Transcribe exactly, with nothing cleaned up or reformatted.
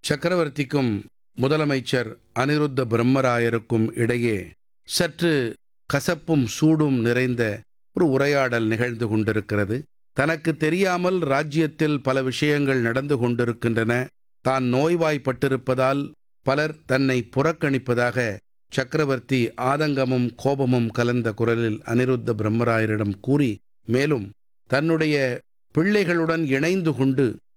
சக்கரவர்த்திக்கும் முதலமைச்சர் அனிருத்த பிரம்மராயருக்கும் இடையே சற்று கசப்பும் சூடும் நிறைந்த ஒரு உரையாடல் நிகழ்ந்து கொண்டிருக்கிறது. தனக்கு தெரியாமல் ராஜ்யத்தில் பல விஷயங்கள் நடந்து கொண்டிருக்கின்றன. தான் நோய்வாய்ப்பட்டிருப்பதால் பலர் தன்னை புறக்கணிப்பதாக சக்கரவர்த்தி ஆதங்கமும் கோபமும் கலந்த குரலில் அனிருத்த பிரம்மராயரிடம் கூறி, மேலும் தன்னுடைய பிள்ளைகளுடன் இணைந்து கொண்டு